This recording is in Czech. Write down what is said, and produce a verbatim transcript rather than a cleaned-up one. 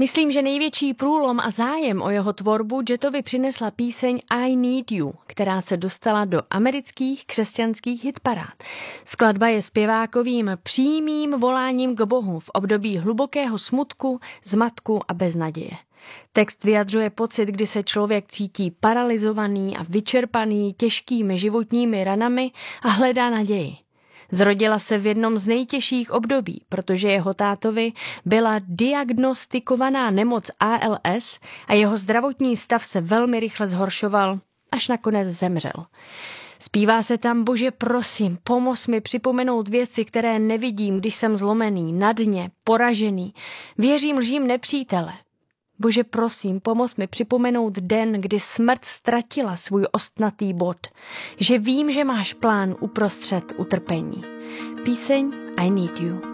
Myslím, že největší průlom a zájem o jeho tvorbu Jetovi přinesla píseň I Need You, která se dostala do amerických křesťanských hitparád. Skladba je zpěvákovým přímým voláním k Bohu v období hlubokého smutku, zmatku a beznaděje. Text vyjadřuje pocit, kdy se člověk cítí paralyzovaný a vyčerpaný těžkými životními ranami a hledá naději. Zrodila se v jednom z nejtěžších období, protože jeho tátovi byla diagnostikovaná nemoc A L S a jeho zdravotní stav se velmi rychle zhoršoval, až nakonec zemřel. Zpívá se tam: Bože, prosím, pomoz mi připomenout věci, které nevidím, když jsem zlomený, na dně, poražený. Věřím lžím nepřítele. Bože, prosím, pomoz mi připomenout den, kdy smrt ztratila svůj ostnatý bod, že vím, že máš plán uprostřed utrpení. Píseň I Need You.